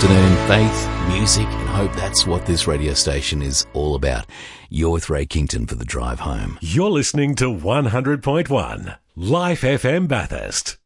afternoon. Faith, music and hope, that's what this radio station is all about. You're with Ray Kington for The Drive Home. You're listening to 100.1 Life FM Bathurst.